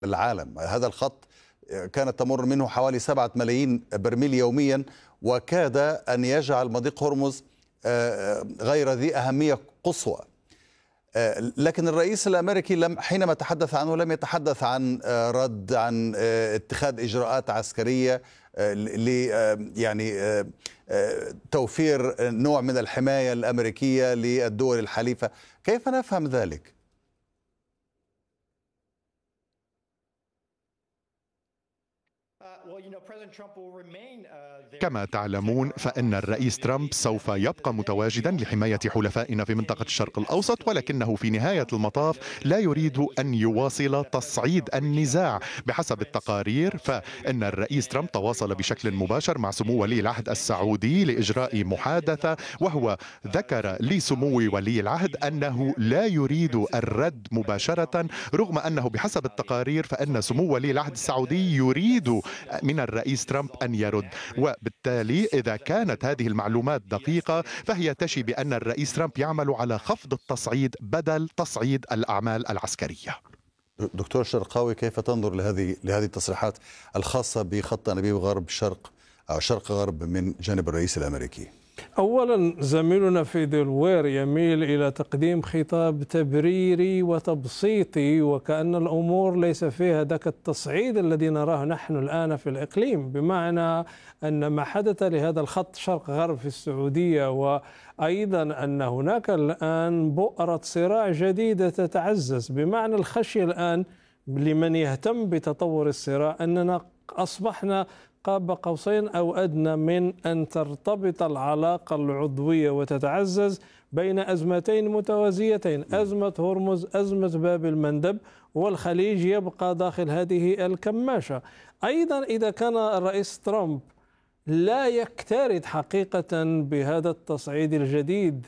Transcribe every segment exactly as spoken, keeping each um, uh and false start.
العالم. هذا الخط كانت تمر منه حوالي سبعة ملايين برميل يوميا، وكاد أن يجعل مضيق هرمز غير ذي أهمية قصوى. لكن الرئيس الأمريكي لم حينما تحدث عنه لم يتحدث عن رد، عن اتخاذ إجراءات عسكرية ل يعني توفير نوع من الحماية الأمريكية للدول الحليفة. كيف نفهم ذلك؟ كما تعلمون فإن الرئيس ترامب سوف يبقى متواجدا لحماية حلفائنا في منطقة الشرق الأوسط، ولكنه في نهاية المطاف لا يريد أن يواصل تصعيد النزاع. بحسب التقارير فإن الرئيس ترامب تواصل بشكل مباشر مع سمو ولي العهد السعودي لإجراء محادثة، وهو ذكر لسمو ولي العهد أنه لا يريد الرد مباشرة، رغم أنه بحسب التقارير فإن سمو ولي العهد السعودي يريد من الرئيس ترامب أن يرد. وبالتالي إذا كانت هذه المعلومات دقيقة فهي تشي بأن الرئيس ترامب يعمل على خفض التصعيد بدل تصعيد الأعمال العسكرية. دكتور شرقاوي، كيف تنظر لهذه لهذه التصريحات الخاصة بخط أنابيب غرب شرق أو شرق غرب من جانب الرئيس الأمريكي؟ أولا، زميلنا في دلوير يميل إلى تقديم خطاب تبريري وتبسيطي، وكأن الأمور ليس فيها ذاك التصعيد الذي نراه نحن الآن في الإقليم، بمعنى أن ما حدث لهذا الخط شرق غرب في السعودية، وأيضا أن هناك الآن بؤرة صراع جديدة تتعزز، بمعنى الخشية الآن لمن يهتم بتطور الصراع أننا أصبحنا قاب قوسين أو أدنى من أن ترتبط العلاقة العضوية وتتعزز بين أزمتين متوازيتين، أزمة هرمز، أزمة باب المندب، والخليج يبقى داخل هذه الكماشة. أيضا إذا كان الرئيس ترامب لا يكترث حقيقة بهذا التصعيد الجديد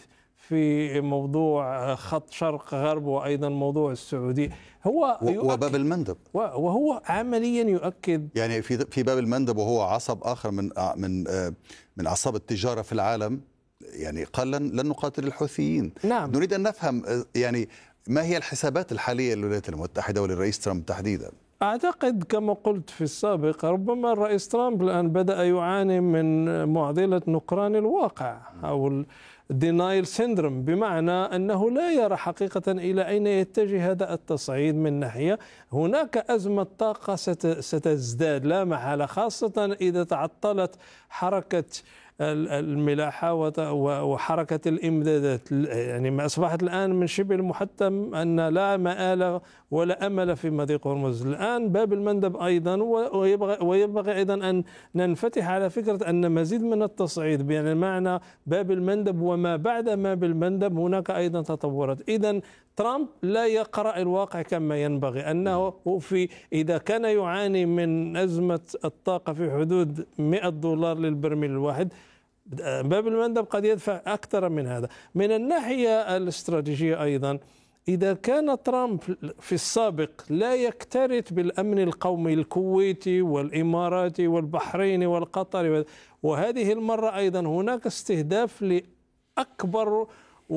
في موضوع خط شرق غرب وأيضا موضوع السعودي، هو وباب المندب، وهو عمليا يؤكد يعني في في باب المندب، وهو عصب آخر من من من أعصاب التجارة في العالم. يعني قال لن لن نقاتل الحوثيين. نعم. نريد أن نفهم يعني ما هي الحسابات الحالية للولايات المتحدة وللرئيس ترامب تحديدا؟ أعتقد كما قلت في السابق، ربما الرئيس ترامب الآن بدأ يعاني من معضلة نكران الواقع أو denial syndrome، بمعنى أنه لا يرى حقيقة إلى أين يتجه هذا التصعيد. من ناحية هناك أزمة طاقة ستزداد لا محالة، خاصة إذا تعطلت حركة الملاحة وحركة الإمدادات. يعني ما أصبحت الآن من شبه المحتم أن لا مآل ولا أمل في مضيق هرمز. الآن باب المندب أيضا، ويبغى, ويبغى أيضا أن ننفتح على فكرة أن مزيد من التصعيد، يعني معنى باب المندب وما بعد ما بالمندب هناك أيضا تطورات. إذن ترامب لا يقرأ الواقع كما ينبغي، أنه في إذا كان يعاني من أزمة الطاقة في حدود مئة دولار للبرميل الواحد، باب المندب قد يدفع أكثر من هذا. من الناحية الاستراتيجية أيضا، إذا كان ترامب في السابق لا يكترث بالأمن القومي الكويتي والإماراتي والبحريني والقطري، وهذه المرة أيضا هناك استهداف لأكبر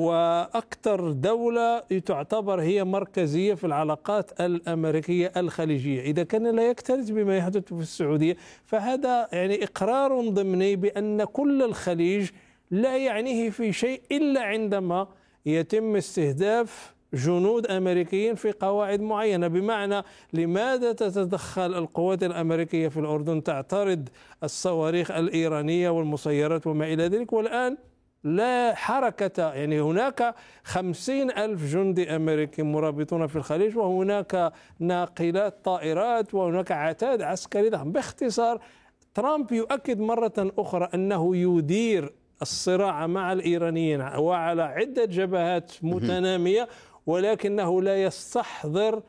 وأكثر دولة تعتبر هي مركزية في العلاقات الأمريكية الخليجية، إذا كان لا يكترث بما يحدث في السعودية، فهذا يعني إقرار ضمني بأن كل الخليج لا يعنيه في شيء إلا عندما يتم استهداف جنود أمريكيين في قواعد معينة. بمعنى لماذا تتدخل القوات الأمريكية في الأردن تعترض الصواريخ الإيرانية والمسيرات وما إلى ذلك، والآن لا حركة. يعني هناك خمسين ألف جندي أمريكي مرابطون في الخليج، وهناك ناقلات طائرات، وهناك عتاد عسكري ضخم. باختصار، ترامب يؤكد مرة أخرى أنه يدير الصراع مع الإيرانيين وعلى عدة جبهات متنامية، ولكنه لا يستحضر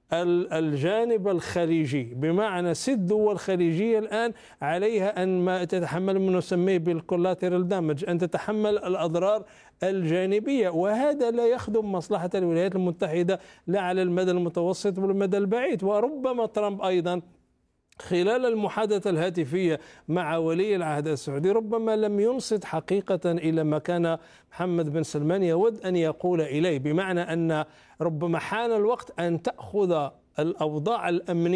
الجانب الخليجي، بمعنى ست دول خليجية الآن عليها أن ما تتحمل ما نسميه بالكولاترال دامج، أن تتحمل الأضرار الجانبية، وهذا لا يخدم مصلحة الولايات المتحدة لا على المدى المتوسط ولا المدى البعيد. وربما ترامب أيضا خلال المحادثة الهاتفية مع ولي العهد السعودي ربما لم ينصت حقيقة إلى ما كان محمد بن سلمان يود أن يقول إليه، بمعنى أن ربما حان الوقت أن تأخذ الأوضاع الأمنية